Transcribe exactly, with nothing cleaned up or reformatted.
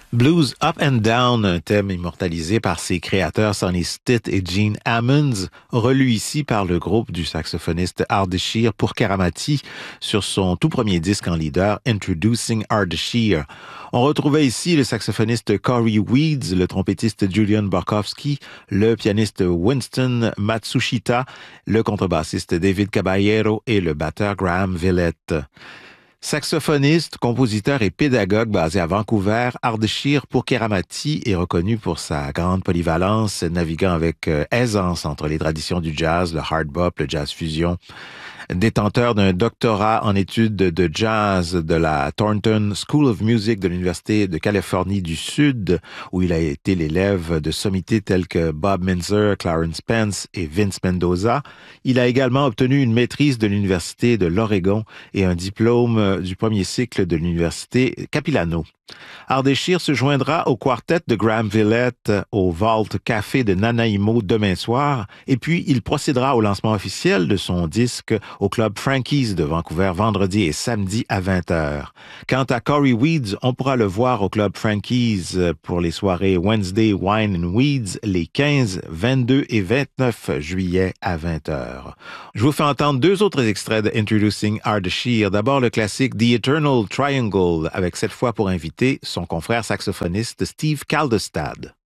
Blues Up and Down, un thème immortalisé par ses créateurs Sonny Stitt et Gene Ammons, relu ici par le groupe du saxophoniste Ardeshir pour Karamati sur son tout premier disque en leader, Introducing Ardeshir. On retrouvait ici le saxophoniste Corey Weeds, le trompettiste Julian Barkowski, le pianiste Winston Matsushita, le contrebassiste David Caballero et le batteur Graham Villette. Saxophoniste, compositeur et pédagogue basé à Vancouver, Ardeshir pour Keramati est reconnu pour sa grande polyvalence, naviguant avec euh, aisance entre les traditions du jazz, le hard bop, le jazz fusion. Détenteur d'un doctorat en études de jazz de la Thornton School of Music de l'Université de Californie du Sud, où il a été l'élève de sommités tels que Bob Minzer, Clarence Spence et Vince Mendoza. Il a également obtenu une maîtrise de l'Université de l'Oregon et un diplôme du premier cycle de l'Université Capilano. Ardeshir se joindra au quartet de Graham Villette au Vault Café de Nanaimo demain soir, et puis il procédera au lancement officiel de son disque au Club Frankie's de Vancouver vendredi et samedi à vingt heures. Quant à Corey Weeds, on pourra le voir au Club Frankie's pour les soirées Wednesday Wine and Weeds les quinze, vingt-deux et vingt-neuf juillet à vingt heures. Je vous fais entendre deux autres extraits de Introducing Ardeshir. D'abord le classique The Eternal Triangle, avec cette fois pour invité son confrère saxophoniste Steve Kaldestad.